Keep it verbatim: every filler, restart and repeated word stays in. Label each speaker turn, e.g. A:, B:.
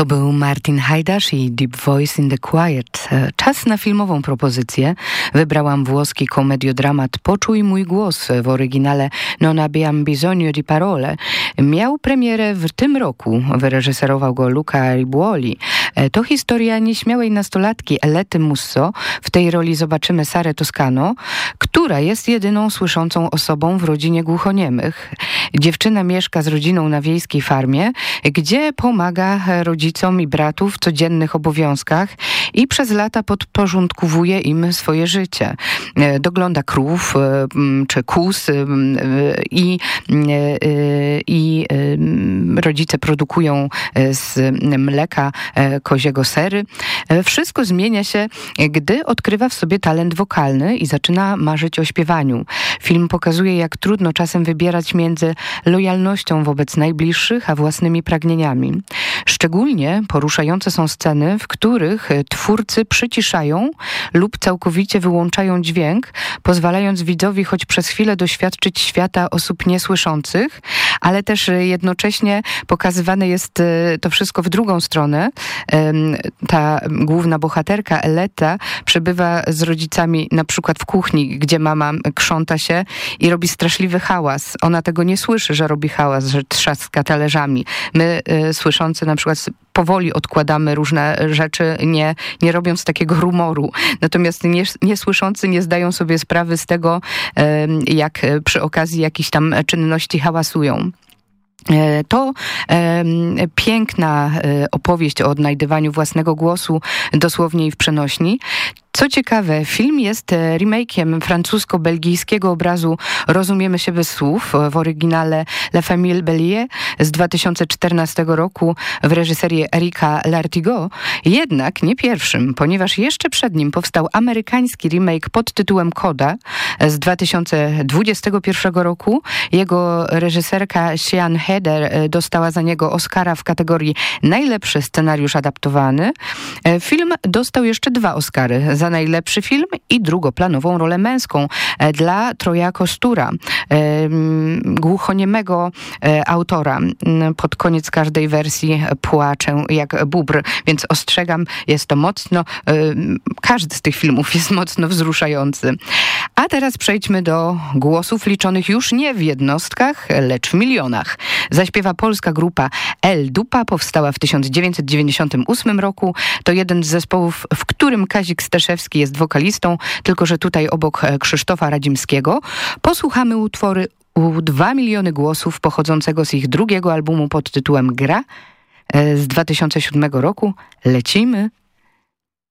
A: To był Martin Hajdasz i Deep Voice in the Quiet. Czas na filmową propozycję. Wybrałam włoski komediodramat Poczuj mój głos w oryginale Non abbiam bisogno di parole. Miał premierę w tym roku. Wyreżyserował go Luca Ribuoli. To historia nieśmiałej nastolatki Elety Musso. W tej roli zobaczymy Sarę Toscano, która jest jedyną słyszącą osobą w rodzinie głuchoniemych. Dziewczyna mieszka z rodziną na wiejskiej farmie, gdzie pomaga rodzicom i bratu w codziennych obowiązkach i przez lata podporządkowuje im swoje życie. Dogląda krów czy kóz i, i rodzice produkują z mleka koziego sery. Wszystko zmienia się, gdy odkrywa w sobie talent wokalny i zaczyna marzyć o śpiewaniu. Film pokazuje, jak trudno czasem wybierać między lojalnością wobec najbliższych, a własnymi pragnieniami. Szczególnie poruszające są sceny, w których twórcy przyciszają lub całkowicie wyłączają dźwięk, pozwalając widzowi choć przez chwilę doświadczyć świata osób niesłyszących, ale też jednocześnie pokazywane jest to wszystko w drugą stronę. Ta główna bohaterka, Eleta, przebywa z rodzicami na przykład w kuchni, gdzie mama krząta się i robi straszliwy hałas. Ona tego nie słyszy, że robi hałas, że trzaska talerzami. My y, słyszący na przykład powoli odkładamy różne rzeczy, nie, nie robiąc takiego rumoru. Natomiast nie, niesłyszący nie zdają sobie sprawy z tego, y, jak przy okazji jakichś tam czynności hałasują. To e, piękna e, opowieść o odnajdywaniu własnego głosu, dosłownie i w przenośni. Co ciekawe, film jest remake'iem francusko-belgijskiego obrazu Rozumiemy się bez słów w oryginale La Famille Bélier z dwa tysiące czternastego roku w reżyserii Erika Lartigot. Jednak nie pierwszym, ponieważ jeszcze przed nim powstał amerykański remake pod tytułem Coda z dwa tysiące dwudziestego pierwszego roku. Jego reżyserka Sian Heder dostała za niego Oscara w kategorii najlepszy scenariusz adaptowany. Film dostał jeszcze dwa Oscary za najlepszy film i drugoplanową rolę męską dla Troja Kostura, głuchoniemego autora. Pod koniec każdej wersji płaczę jak bóbr, więc ostrzegam, jest to mocno, każdy z tych filmów jest mocno wzruszający. A teraz przejdźmy do głosów liczonych już nie w jednostkach, lecz w milionach. Zaśpiewa polska grupa El Dupa, powstała w tysiąc dziewięćset dziewięćdziesiątym ósmym roku. To jeden z zespołów, w którym Kazik Staszewski jest wokalistą, tylko że tutaj obok Krzysztofa Radzimskiego. Posłuchamy utwory u dwa miliony głosów pochodzącego z ich drugiego albumu pod tytułem Gra z dwa tysiące siódmego roku. Lecimy.